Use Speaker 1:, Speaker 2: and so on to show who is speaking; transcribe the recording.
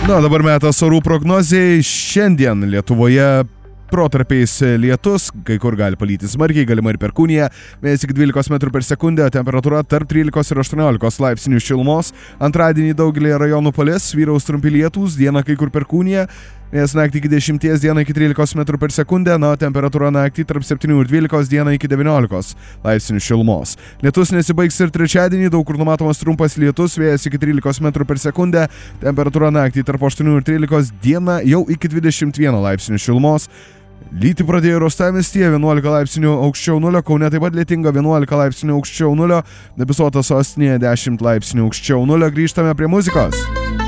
Speaker 1: Na, dabar metas orų prognozijai. Šiandien Lietuvoje protarpiais lietus, kai kur gali palyti smarkiai, galima ir perkūnija, vėjas iki 12 metrų per sekundę, temperatūra tarp 13 ir 18 laipsnių šilumos. Antradienį daugelį rajonų palis, vyraus trumpi lietūs, dieną kai kur perkūnija, vėjas naktį iki 10, dieną iki 13 metrų per sekundę, na, temperatūra naktį tarp 7 ir 12, dieną iki 19 laipsnių šilumos. Lietus nesibaigs ir trečiadienį, daug kur numatomas trumpas lietus, vėjas iki 13 metrų per sekundę, temperatūra naktį tarp 8 ir 13, dieną jau iki 21 laipsnių šilumos. Lyti pradėjo Uostamiestyje 11 laipsnių aukščiau nulio, Kaune taip pat lietinga 11 laipsnių aukščiau nulio, debesuota sostinėje 10 laipsnių aukščiau nulio. Grįžtame prie muzikos.